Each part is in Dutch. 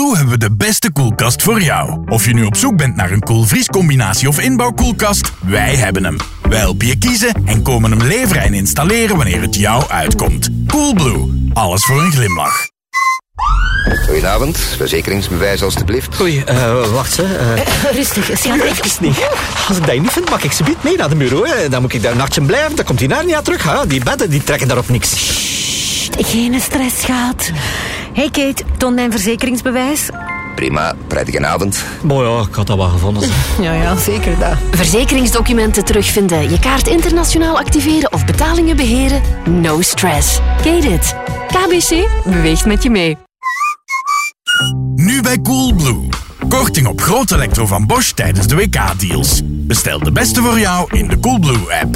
Coolblue hebben we de beste koelkast voor jou. Of je nu op zoek bent naar een koelvriescombinatie of inbouwkoelkast, wij hebben hem. Wij helpen je kiezen en komen hem leveren en installeren wanneer het jou uitkomt. Coolblue, alles voor een glimlach. Goedenavond, verzekeringsbewijs alstublieft. Oei, wacht hè. Rustig, schat. Even niet. Als ik dat niet vind, mag ik ze mee naar de bureau. Hè. Dan moet ik daar een nachtje blijven, dan komt hij naar niet aan terug. Hè. Die bedden die trekken daarop niks. Sst, geen stress, schat. Hey Kate, toon mijn verzekeringsbewijs. Prima, prettige avond. Mooi ja, ik had dat wel gevonden. Ja, zeker dat. Verzekeringsdocumenten terugvinden, je kaart internationaal activeren of betalingen beheren? No stress. Kate it. KBC beweegt met je mee. Nu bij Coolblue. Korting op groot elektro van Bosch tijdens de WK-deals. Bestel de beste voor jou in de Coolblue-app.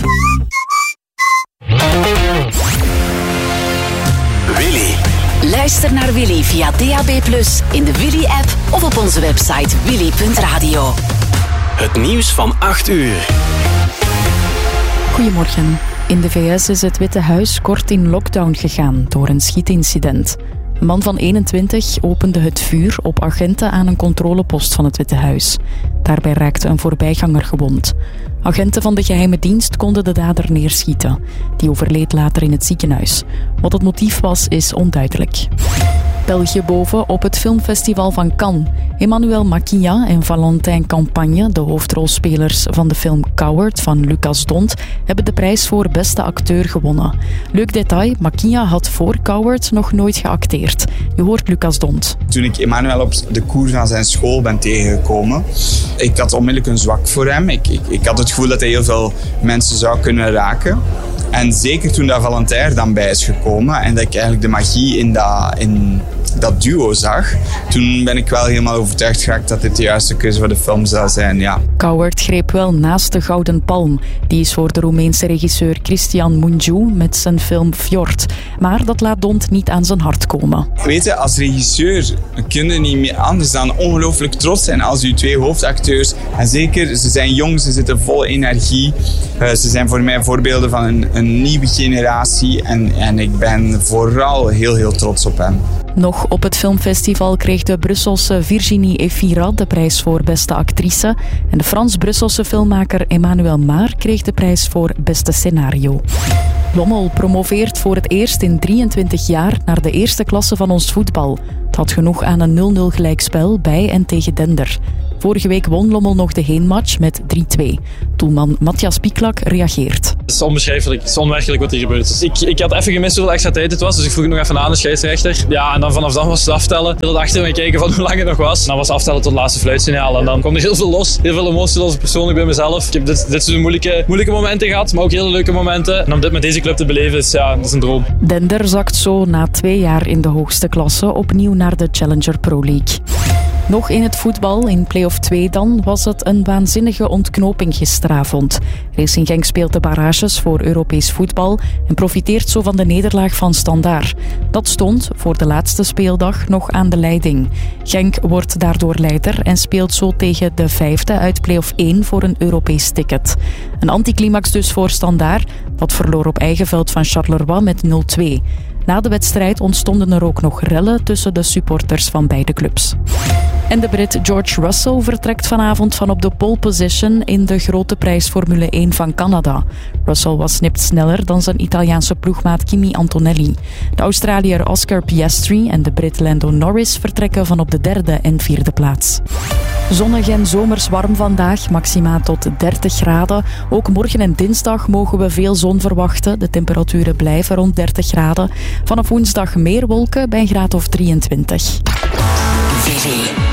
Willy. Luister naar Willy via DAB+, in de Willy-app of op onze website willy.radio. Het nieuws van 8 uur. Goedemorgen. In de VS is het Witte Huis kort in lockdown gegaan door een schietincident. Een man van 21 opende het vuur op agenten aan een controlepost van het Witte Huis. Daarbij raakte een voorbijganger gewond. Agenten van de geheime dienst konden de dader neerschieten. Die overleed later in het ziekenhuis. Wat het motief was, is onduidelijk. België boven op het filmfestival van Cannes. Emmanuel Maquia en Valentin Campagne, de hoofdrolspelers van de film Coward van Lucas Dont, hebben de prijs voor beste acteur gewonnen. Leuk detail, Maquia had voor Coward nog nooit geacteerd. Je hoort Lucas Dont. Toen ik Emmanuel op de koer van zijn school ben tegengekomen, ik had onmiddellijk een zwak voor hem. Ik had het gevoel dat hij heel veel mensen zou kunnen raken. En zeker toen dat Valentin er dan bij is gekomen en dat ik eigenlijk de magie in dat duo zag, toen ben ik wel helemaal overtuigd geraakt dat dit de juiste keuze voor de film zou zijn, ja. Coward greep wel naast de Gouden Palm. Die is voor de Roemeense regisseur Cristian Mungiu met zijn film Fjord. Maar dat laat Dont niet aan zijn hart komen. Weet je, als regisseur kun je niet meer anders dan ongelooflijk trots zijn als je 2 hoofdacteurs, en zeker, ze zijn jong, ze zitten vol energie. Ze zijn voor mij voorbeelden van een nieuwe generatie en ik ben vooral heel, heel trots op hem. Nog op het filmfestival kreeg de Brusselse Virginie Efira de prijs voor beste actrice en de Frans-Brusselse filmmaker Emmanuel Maar kreeg de prijs voor beste scenario. Lommel promoveert voor het eerst in 23 jaar naar de eerste klasse van ons voetbal. Het had genoeg aan een 0-0 gelijkspel bij en tegen Dender. Vorige week won Lommel nog de heenmatch met 3-2. Doelman Matthias Pieklak reageert. Het is onbeschrijfelijk, het is onwerkelijk wat hier gebeurt. Dus ik had even gemist hoeveel extra tijd het was, dus ik vroeg het nog even aan de scheidsrechter. Ja, en dan vanaf dan was het aftellen. Heel achter me kijken van hoe lang het nog was. En dan was het aftellen tot het laatste fluitsignaal. En dan kwam er heel veel los, heel veel emotie los persoonlijk bij mezelf. Ik heb dit soort moeilijke momenten gehad, maar ook hele leuke momenten. En om dit met deze club te beleven, is, ja, dat is een droom. Dender zakt zo na 2 jaar in de hoogste klasse opnieuw naar de Challenger Pro League. Nog in het voetbal, in play-off 2 dan, was het een waanzinnige ontknoping gisteravond. Racing Genk speelt de barrages voor Europees voetbal en profiteert zo van de nederlaag van Standaard. Dat stond voor de laatste speeldag nog aan de leiding. Genk wordt daardoor leider en speelt zo tegen de 5e uit play-off 1 voor een Europees ticket. Een anticlimax dus voor Standaard, dat verloor op eigen veld van Charleroi met 0-2. Na de wedstrijd ontstonden er ook nog rellen tussen de supporters van beide clubs. En de Brit George Russell vertrekt vanavond van op de pole position in de grote prijs Formule 1 van Canada. Russell was nipt sneller dan zijn Italiaanse ploegmaat Kimi Antonelli. De Australiër Oscar Piastri en de Brit Lando Norris vertrekken van op de 3e en 4e plaats. Zonnig en zomers warm vandaag, maxima tot 30 graden. Ook morgen en dinsdag mogen we veel zon verwachten. De temperaturen blijven rond 30 graden. Vanaf woensdag meer wolken bij een graad of 23. Willy.